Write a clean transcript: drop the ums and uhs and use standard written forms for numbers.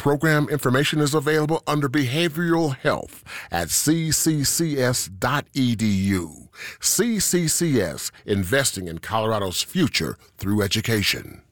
Program information is available under Behavioral Health at cccs.edu. CCCS, investing in Colorado's future through education.